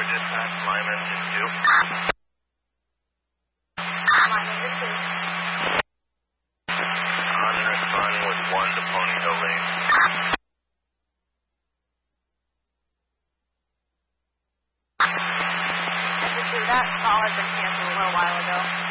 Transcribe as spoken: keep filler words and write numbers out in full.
dispatch, Lima engine two. Lima engine two. On and responding with one to Pony Hill Lane. Engine two, that call had been canceled a little while ago.